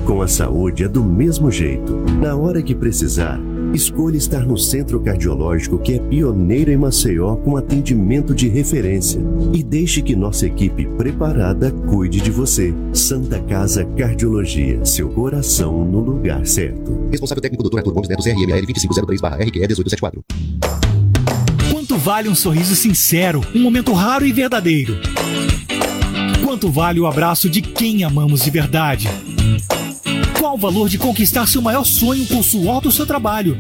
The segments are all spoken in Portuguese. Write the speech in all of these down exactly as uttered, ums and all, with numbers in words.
Com a saúde é do mesmo jeito. Na hora que precisar, escolha estar no Centro Cardiológico, que é pioneiro em Maceió com atendimento de referência. E deixe que nossa equipe preparada cuide de você. Santa Casa Cardiologia, seu coração no lugar certo. Responsável técnico doutor Arthur Gomes Neto, C R M L vinte e cinco zero três barra R Q E dezoito setenta e quatro. Quanto vale um sorriso sincero, um momento raro e verdadeiro? Quanto vale o abraço de quem amamos de verdade? Qual o valor de conquistar seu maior sonho com o suor do seu trabalho?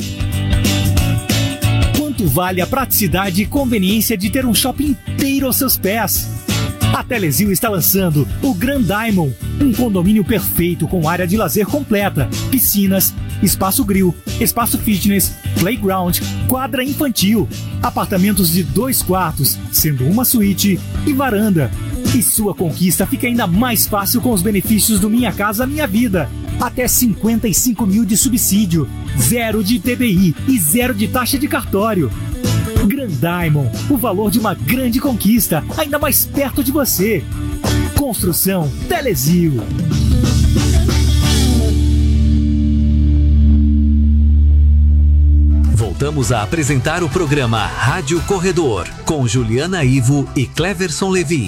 Quanto vale a praticidade e conveniência de ter um shopping inteiro aos seus pés? A Telezil está lançando o Grand Diamond, um condomínio perfeito com área de lazer completa, piscinas, espaço grill, espaço fitness, playground, quadra infantil, apartamentos de dois quartos, sendo uma suíte e varanda. E sua conquista fica ainda mais fácil com os benefícios do Minha Casa Minha Vida. Até cinquenta e cinco mil de subsídio, zero de I P B I e zero de taxa de cartório. Grand Diamond, o valor de uma grande conquista, ainda mais perto de você. Construção Telezil. Voltamos a apresentar o programa Rádio Corredor, com Juliana Ivo e Cleverson Levi.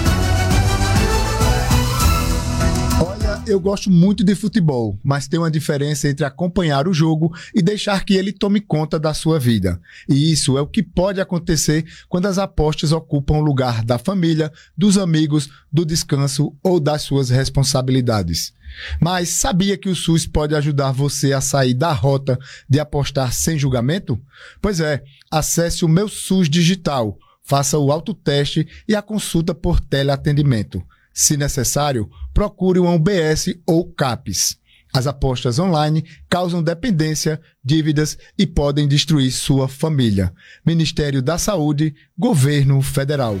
Eu gosto muito de futebol, mas tem uma diferença entre acompanhar o jogo e deixar que ele tome conta da sua vida. E isso é o que pode acontecer quando as apostas ocupam o lugar da família, dos amigos, do descanso ou das suas responsabilidades. Mas sabia que o SUS pode ajudar você a sair da rota de apostar sem julgamento? Pois é, acesse o Meu SUS Digital, faça o autoteste e a consulta por teleatendimento. Se necessário, procure uma U B S ou CAPES. As apostas online causam dependência, dívidas e podem destruir sua família. Ministério da Saúde, Governo Federal.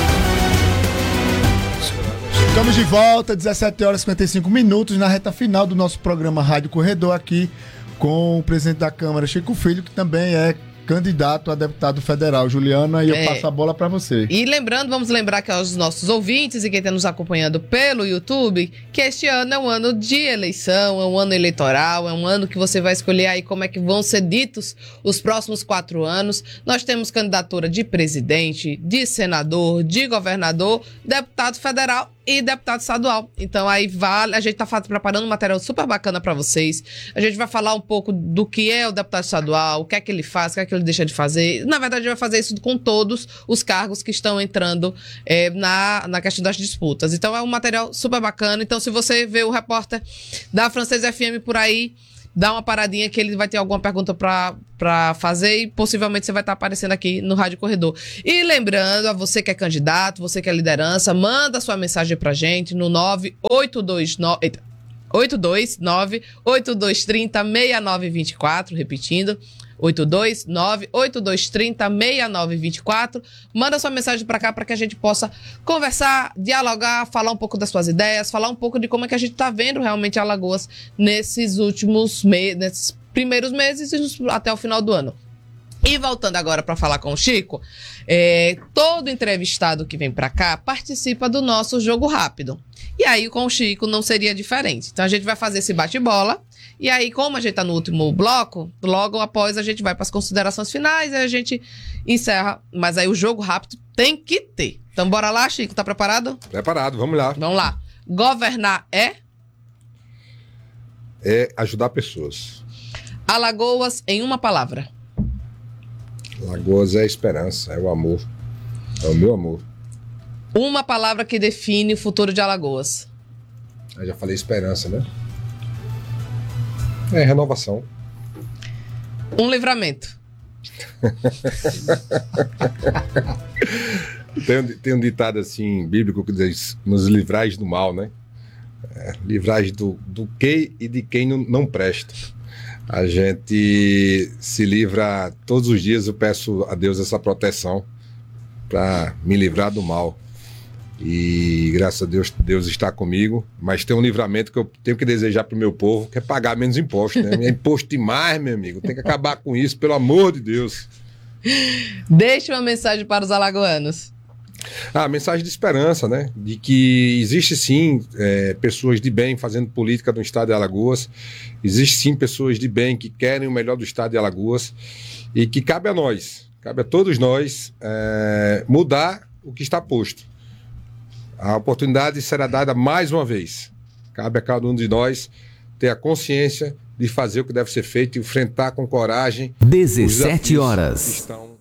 Estamos de volta, dezessete horas e cinquenta e cinco minutos, na reta final do nosso programa Rádio Corredor, aqui com o presidente da Câmara, Chico Filho, que também é candidato a deputado federal. Juliana, e eu é. passo a bola para você. E lembrando, vamos lembrar que aos nossos ouvintes e quem está nos acompanhando pelo YouTube, que este ano é um ano de eleição, é um ano eleitoral, é um ano que você vai escolher aí como é que vão ser ditos os próximos quatro anos. Nós temos candidatura de presidente, de senador, de governador, deputado federal e deputado estadual. Então aí vale, a gente tá preparando um material super bacana para vocês. A gente vai falar um pouco do que é o deputado estadual, o que é que ele faz, o que é que ele deixa de fazer. Na verdade, a gente vai fazer isso com todos os cargos que estão entrando é, na, na questão das disputas. Então é um material super bacana. Então se você vê o repórter da Francesa F M por aí, dá uma paradinha que ele vai ter alguma pergunta para para fazer e possivelmente você vai estar aparecendo aqui no Rádio Corredor. E lembrando, a você que é candidato, você que é liderança, manda sua mensagem pra gente no nove oito dois nove... Eita, oito dois nove, oito dois três zero, seis nove dois quatro, repetindo, oito dois nove, oito dois três zero, seis nove dois quatro. Manda sua mensagem para cá para que a gente possa conversar, dialogar, falar um pouco das suas ideias, falar um pouco de como é que a gente está vendo realmente Alagoas nesses últimos meses, nesses primeiros meses e até o final do ano. E voltando agora para falar com o Chico, é, todo entrevistado que vem para cá participa do nosso Jogo Rápido. E aí com o Chico não seria diferente. Então a gente vai fazer esse bate-bola. E aí, como a gente está no último bloco, logo após a gente vai para as considerações finais e a gente encerra. Mas aí o Jogo Rápido tem que ter. Então bora lá, Chico, tá preparado? Preparado, vamos lá. Vamos lá. Governar é? É ajudar pessoas. Alagoas em uma palavra. Alagoas é a esperança, é o amor. É o meu amor. Uma palavra que define o futuro de Alagoas. Eu já falei esperança, né? É renovação. Um livramento. tem, tem um ditado assim, bíblico, que diz, nos livrais do mal, né? É, livrais do, do que e de quem não, não presta. A gente se livra todos os dias, eu peço a Deus essa proteção para me livrar do mal. E graças a Deus, Deus está comigo, mas tem um livramento que eu tenho que desejar para o meu povo, que é pagar menos imposto, né? É imposto demais, meu amigo, tem que acabar com isso, pelo amor de Deus. Deixa uma mensagem para os alagoanos. Ah, mensagem de esperança, né? De que existe sim é, pessoas de bem fazendo política no estado de Alagoas, existe sim pessoas de bem que querem o melhor do estado de Alagoas e que cabe a nós, cabe a todos nós é, mudar o que está posto. A oportunidade será dada mais uma vez. Cabe a cada um de nós ter a consciência de fazer o que deve ser feito e enfrentar com coragem dezessete horas. Que estão